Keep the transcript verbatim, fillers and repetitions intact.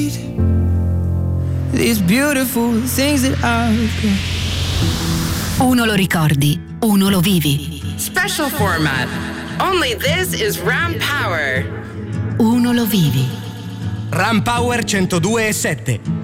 These beautiful things that I've got. Uno lo ricordi, uno lo vivi. Special format. Only this is Ram Power. Uno lo vivi. Ram Power centodue e sette.